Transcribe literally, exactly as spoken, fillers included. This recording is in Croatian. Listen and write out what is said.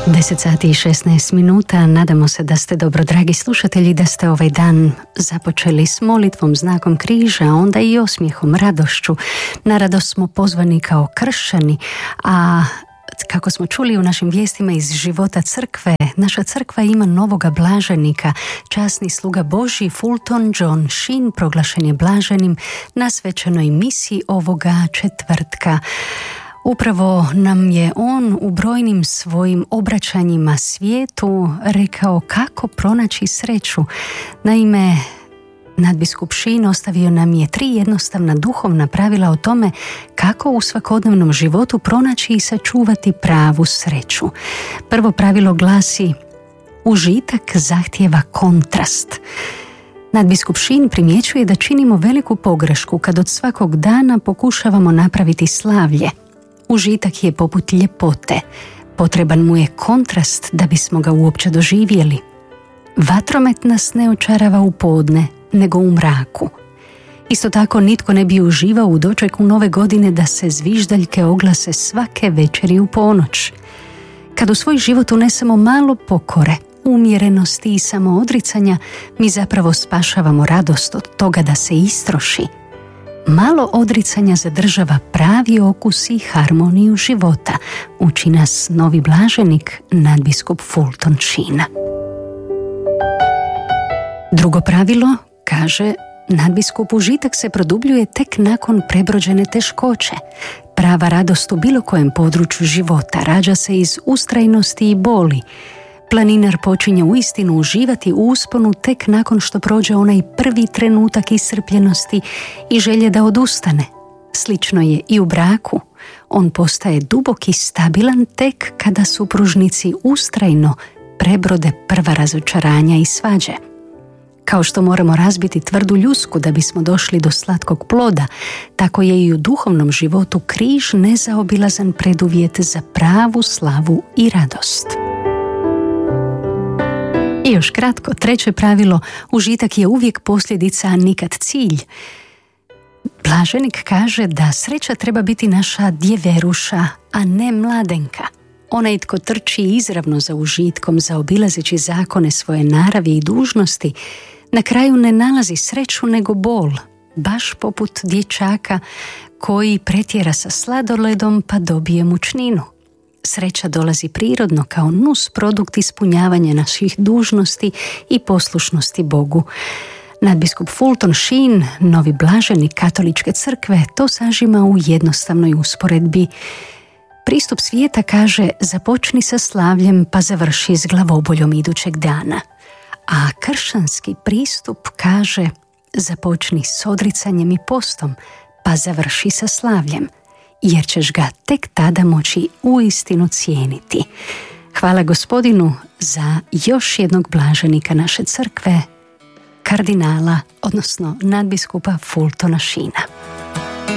deset sati i šesnaest minuta. Nadamo se da ste dobro, dragi slušatelji, da ste ovaj dan započeli s molitvom, znakom križa, onda i osmijehom, radošću. Na radost smo pozvani kao kršćani, a kako smo čuli u našim vijestima iz života crkve, naša crkva ima novoga blaženika. Časni sluga Božji Fulton John Sheen proglašen je blaženim na svečanoj misiji ovoga četvrtka. Upravo nam je on u brojnim svojim obraćanjima svijetu rekao kako pronaći sreću. Naime, nadbiskup Sheen ostavio nam je tri jednostavna duhovna pravila o tome kako u svakodnevnom životu pronaći i sačuvati pravu sreću. Prvo pravilo glasi: užitak zahtijeva kontrast. Nadbiskup Sheen primjećuje da činimo veliku pogrešku kad od svakog dana pokušavamo napraviti slavlje. Užitak je poput ljepote, potreban mu je kontrast da bismo ga uopće doživjeli. Vatromet nas ne očarava u podne, nego u mraku. Isto tako nitko ne bi uživao u dočeku nove godine da se zviždaljke oglase svake večeri u ponoć. Kad u svoj život unesemo malo pokore, umjerenosti i samoodricanja, mi zapravo spašavamo radost od toga da se istroši. Malo odricanja zadržava pravi okus i harmoniju života, uči nas novi blaženik, nadbiskup Fulton Sheen. Drugo pravilo kaže: nadbiskup, užitak se produbljuje tek nakon prebrođene teškoće. Prava radost u bilo kojem području života rađa se iz ustrajnosti i boli. Planinar počinje uistinu uživati u usponu tek nakon što prođe onaj prvi trenutak iscrpljenosti i želje da odustane. Slično je i u braku. On postaje dubok i stabilan tek kada supružnici ustrajno prebrode prva razočaranja i svađe. Kao što moramo razbiti tvrdu ljusku da bismo došli do slatkog ploda, tako je i u duhovnom životu križ nezaobilazan preduvjet za pravu slavu i radost. I još kratko, treće pravilo: užitak je uvijek posljedica, a nikad cilj. Blaženik kaže da sreća treba biti naša djeveruša, a ne mladenka. Onaj tko trči izravno za užitkom, zaobilazeći zakone svoje naravi i dužnosti, na kraju ne nalazi sreću nego bol, baš poput dječaka koji pretjera sa sladoledom pa dobije mučninu. Sreća dolazi prirodno kao nus produkt ispunjavanja naših dužnosti i poslušnosti Bogu. Nadbiskup Fulton Sheen, novi blaženik katoličke crkve, to sažima u jednostavnoj usporedbi. Pristup svijeta kaže: započni sa slavljem pa završi s glavoboljom idućeg dana. A kršćanski pristup kaže: započni s odricanjem i postom pa završi sa slavljem, jer ćeš ga tek tada moći uistinu cijeniti. Hvala Gospodinu za još jednog blaženika naše crkve, kardinala, odnosno nadbiskupa Fultona Sheena.